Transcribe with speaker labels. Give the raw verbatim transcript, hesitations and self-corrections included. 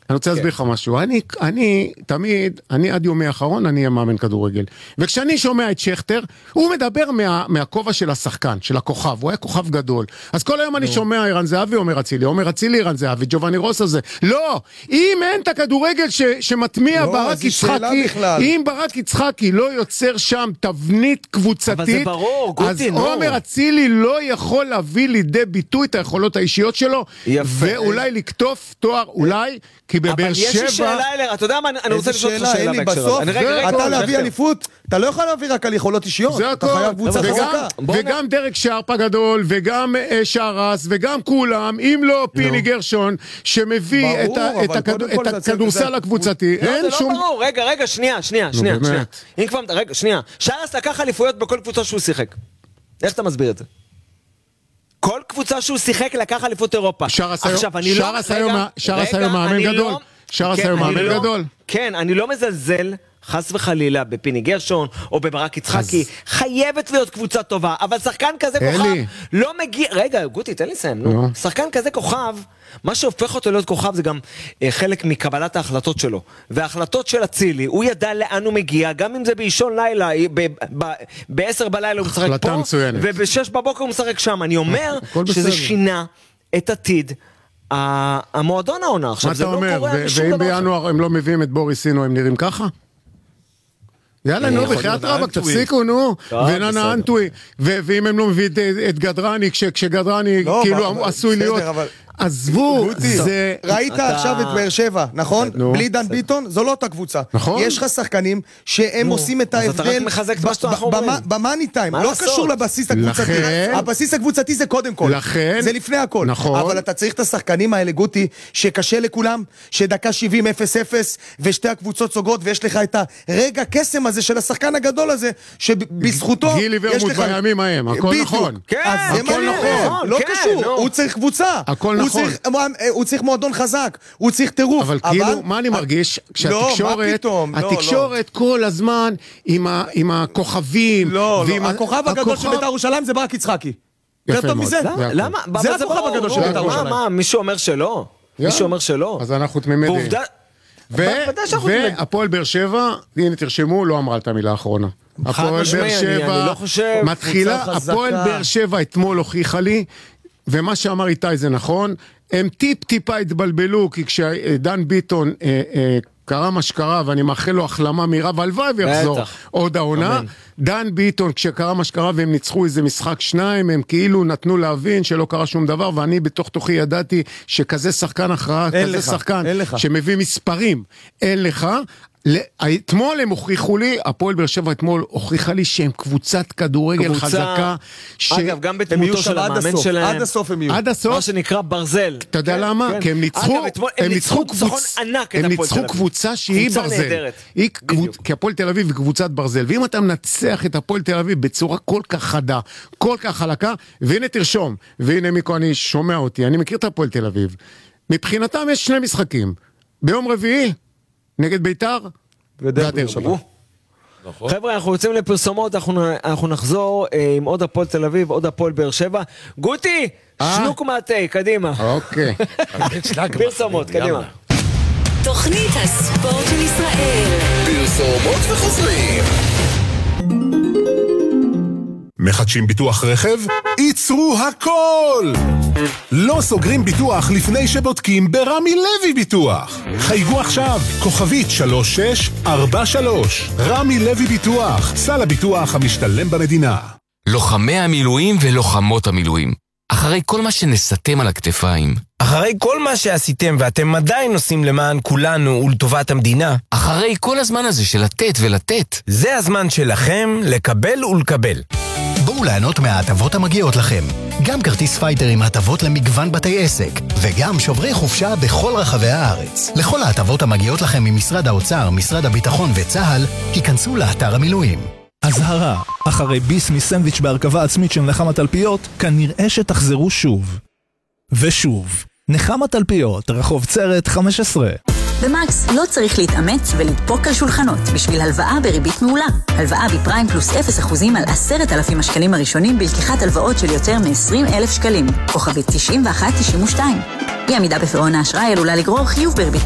Speaker 1: אני רוצה להסביר לך משהו. אני, אני, תמיד, אני עד יומי האחרון, אני אהיה מאמן כדורגל. וכשאני שומע את שכטר, הוא מדבר מה, מהכובע של השחקן, של הכוכב. הוא היה כוכב גדול. אז כל היום אני שומע ערן זהבי, אומר אצילי, אומר אצילי, ערן זהבי, ג'ובאני רוס הזה. לא! אם אין את הכדורגל ש, שמטמיע ברק יצחקי, אם ברק יצחקי לא יוצר שם תבנית קבוצתית,
Speaker 2: אבל זה ברור, גוטי, נו.
Speaker 1: אז עומר אצילי לא יכול להביא לידי ביטוי את היכולות האישיות שלו, ואולי לקטוף תואר, אולי, כי בבאר שבע...
Speaker 2: אבל יש לי שאלה אליה, אתה יודע מה, אני רוצה לשאול אותך שאלה בהקשר הזה.
Speaker 3: אתה להביא אליפות, אתה לא יכול להביא רק על יכולות אישיות, אתה חייב קבוצה חזקה.
Speaker 1: וגם דרק שרפ הגדול, וגם שרס, וגם כולם, אם לא פיני גרשון, שמביא את הכדורסל הקבוצתי,
Speaker 2: אין שום... לא, ברור, רגע, רגע, שנייה, שנייה, שנייה. רגע, שנייה. שרס לקח אליפויות בכל קבוצה שהוא שיחק. איך אתה מסביר את זה? כל קבוצה שהוא שיחק לקח אליפות אירופה.
Speaker 1: שרס היום מאמן גדול. שרס היום מאמן גדול.
Speaker 2: כן, אני לא מזלזל חס וחלילה בפיני גרשון או בברק יצחקי. חייבת להיות קבוצה טובה, אבל שחקן כזה כוכב לא מגיע... רגע, גוטי, תן לי לסיים, נו. שחקן כזה כוכב, מה שהופך אותו להיות כוכב זה גם חלק מקבלת ההחלטות שלו. וההחלטות של אצילי, הוא ידע לאן הוא מגיע, גם אם זה באישון לילה, ב-עשר בלילה הוא משחק פה, וב-שש בבוקר הוא משחק שם. אני אומר שזה שינה את עתיד המועדון העונה.
Speaker 1: מה אתה אומר? ואם בינואר הם לא מביאים את בוריס סינו, הם נראים ככה? יאללה, נו, בחיית רבק, תפסיקו, נו, וננה אנטוי, ואם הם לא מביאים את גדרני, כשגדרני כאילו עשוי להיות... עזבו, זה...
Speaker 3: ראית עכשיו את באר שבע, נכון? בלי דן ביטון, זו לא אותה קבוצה. יש לך שחקנים שהם עושים את ההבדל במאני טיים, לא קשור לבסיס הקבוצתי. הבסיס הקבוצתי זה קודם כל, זה לפני הכל. אבל אתה צריך את השחקנים האלה, גוטי, שקשה לכולם, שדקה שבעים אפס אפס, ושתי הקבוצות סוגרות, ויש לך את הרגע קסם הזה של השחקן הגדול הזה, שבזכותו...
Speaker 1: גילי ורמוט בימים ההם, הכל נכון.
Speaker 3: הכל נכון, לא קשור, הוא צריך קבוצה.
Speaker 1: הכל נכון.
Speaker 3: הוא צריך מועדון חזק, הוא צריך טירוף.
Speaker 1: אבל כאילו, מה אני מרגיש? כשהתקשורת, התקשורת כל הזמן עם הכוכבים.
Speaker 3: לא, לא, הכוכב הגדול של בית"ר ירושלים זה ברק יצחקי. יותר טוב מזה?
Speaker 2: למה?
Speaker 3: זה הכוכב הגדול של בית"ר ירושלים.
Speaker 2: מה, מישהו אומר שלא? מישהו אומר שלא?
Speaker 1: אז אנחנו תמימי דעים. והפועל באר שבע, הנה תרשמו, לא אמרה את המילה האחרונה. הפועל באר שבע מתחילה, הפועל באר שבע אתמול הוכיחה לי, ומה שאמר איתי זה נכון, הם טיפ טיפה התבלבלו, כי כשדן ביטון אה, אה, קרה מה שקרה, ואני מאחל לו החלמה מהירה, והלוואי ויחזור עוד העונה, דן ביטון כשקרה מה שקרה, והם ניצחו איזה משחק שניים, הם כאילו נתנו להבין שלא קרה שום דבר, ואני בתוך תוכי ידעתי שכזה שחקן הכרעה, כזה לך, שחקן שמביא מספרים, אין לך, אתמול הם הוכיחו לי, הפועל באר שבע אתמול הוכיחה לי שהם קבוצת כדורגל חזקה.
Speaker 2: אגב, גם בתמותו של המאמן שלהם.
Speaker 3: עד הסוף הם יהיו.
Speaker 1: עד הסוף.
Speaker 2: מה שנקרא ברזל.
Speaker 1: אתה יודע למה? כי הם ניצחו, הם ניצחו קבוצה שהיא ברזל. כי הפועל תל אביב היא קבוצת ברזל. ואם אתה מנצח את הפועל תל אביב בצורה כל כך חדה, כל כך חלקה, והנה תרשום, והנה מיקו אני שומע אותי, אני מכיר את הפועל תל אביב. מבחינתם יש שני משחקים. ביום רביעי נגד ביתר ודרבי שבת.
Speaker 2: חבר'ה, אנחנו יוצאים לפרסומות, אנחנו נחזור עם עוד הפועל תל אביב, עוד הפועל באר שבע. גוטי, שנוק מעטי, קדימה.
Speaker 1: אוקיי.
Speaker 2: פרסומות, קדימה.
Speaker 4: תוכנית הספורט של ישראל.
Speaker 5: פרסומות וחוזרים. מחדשים ביטוח רכב? ייצרו הכל! לא סוגרים ביטוח לפני שבודקים ברמי לוי ביטוח. חייגו עכשיו, כוכבית שלוש שש ארבע שלוש. רמי לוי ביטוח, סל הביטוח המשתלם במדינה.
Speaker 6: לוחמי המילואים ולוחמות המילואים. אחרי כל מה שנסתם על הכתפיים.
Speaker 7: אחרי כל מה שעשיתם ואתם עדיין עושים למען כולנו ולטובת המדינה.
Speaker 6: אחרי כל הזמן הזה של לתת ולתת.
Speaker 7: זה הזמן שלכם לקבל ולקבל.
Speaker 8: בואו ליהנות מההטבות המגיעות לכם. גם כרטיס פייטר עם הטבות למגוון בתי עסק, וגם שוברי חופשה בכל רחבי הארץ. לכל ההטבות המגיעות לכם ממשרד האוצר, משרד הביטחון וצה"ל, היכנסו לאתר המילואים.
Speaker 9: הזהרה, אחרי ביס מסנדוויץ' בהרכבה עצמית של נחמה תלפיות, כנראה שתחזרו שוב. ושוב, נחמה תלפיות, רחוב צרת חמש עשרה.
Speaker 4: במקס לא צריך להתאמץ ולדפוק על שולחנות בשביל הלוואה בריבית מעולה. הלוואה בפריים פלוס אפס אחוזים על עשרת אלפים השקלים הראשונים בלקיחת הלוואות של יותר מ-עשרים אלף שקלים. כוכבית תשעים ואחת תשעים ושתיים. אי עמידה בפירעון האשראי עלולה לגרור חיוב בריבית